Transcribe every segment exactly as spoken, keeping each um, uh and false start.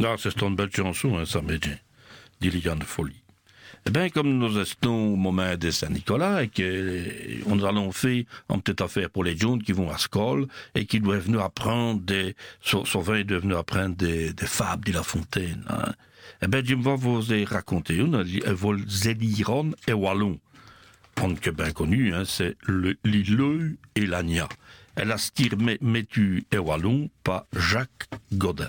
Ah, c'est une belle chanson, hein, ça, mais dit Liane de folie. Eh bien, comme nous restons au moment de Saint-Nicolas et que nous allons faire une petite affaire pour les jeunes qui vont à l'école et qui doivent venir apprendre des, souvent ils doivent venir apprendre des, des fables de La Fontaine, hein. Eh bien, je vais vous raconter une, vol Zéliron et Wallon. On que bien connu, hein, c'est le Lilleux et l'Agna. Elle a stiré Métu et Wallon par Jacques Godin.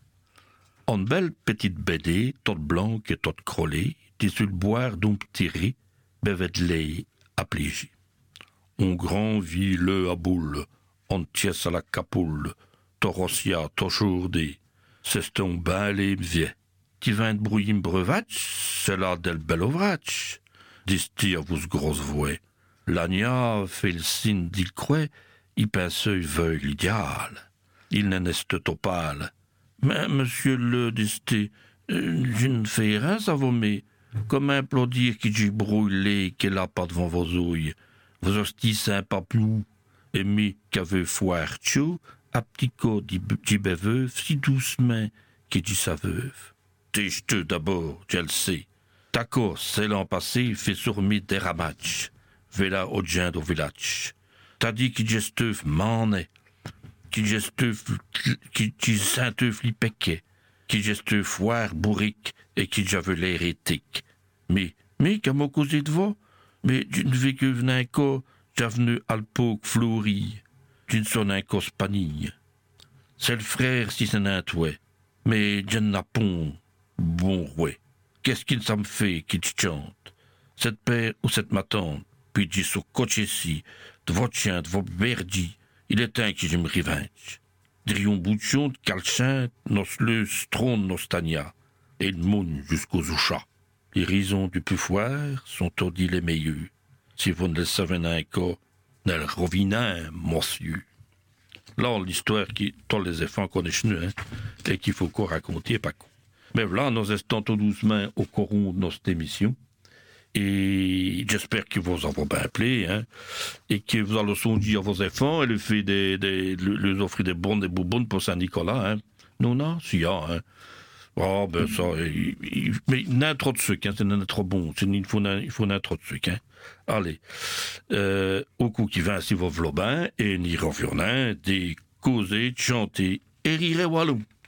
Une belle petite B D, toute blanche et toute crôlée, tissu le boire d'un petit riz, bevet de lait à plégie. On grand vit le à boule, on tiesse à la capoule, torossia, tochourdé, c'est ton bain les vieux. Qui vint de brouiller brevatch, c'est là del bel ovratch, dis-tu à vous grosse voix. L'agna fait le signe d'il croit, il pense veuille l'idéal. Il n'en est topal. Mais, monsieur le disté, euh, je ne fais rien, ça vaut mais, comme applaudir qui j'y brouille qu'elle a pas devant vos ouilles. Vous hosties sympa plus, et mi qu'aveux foire tchou, à petit co d'y beveuve, si doucement, qui dit sa veuve. T'es-je d'abord, je le sais. D'accord, c'est l'an passé, fait surmis des ramatch. Vela au gend au village. T'as dit qui gesteuf m'en est. Qui gesteuf, qui, qui sainteuf li péquet. Qui gesteuf foire bourrique et qui j'avais hérétique. Mais, mais, qu'à mon causé de vous? Mais, d'une vie que venait encore, j'avenu alpoque fleuri. D'une son incos panille. C'est le frère si c'est un touet. Mais, j'en n'a pont. Bon rouet, qu'est-ce qu'il ça me fait qui te chante? Cette père ou cette ma tante, puis dit sur coche-ci, de votre chien, de votre berdi, il est un qui je me revenge. Drion bouchon de calchin, nos le trône nos stania, et le moun jusqu'aux ouchats. Les raisons du pouvoir sont audits les meilleurs. Si vous ne le savez encore, n'elle revient, monsieur. Là, l'histoire qui, tous les enfants connaissent, hein, et qu'il faut encore raconter, pas con. Mais voilà, nous restons tout doucement au coron de notre émission. Et j'espère que vous en avez bien appelé, hein, et que vous allez songer à vos enfants et le fait des, des, leur offrir des bonnes, des bonbons pour Saint-Nicolas, hein. Non, non, si, y a, hein. Oh, ben ça, il, il, mais il y a trop de sucre, hein, c'est trop bon. Il faut, il faut trop de sucre, hein. Allez, euh, au coup qui va ainsi vos vlobins, et n'y revenons, des causer, chanter, et rire wallon.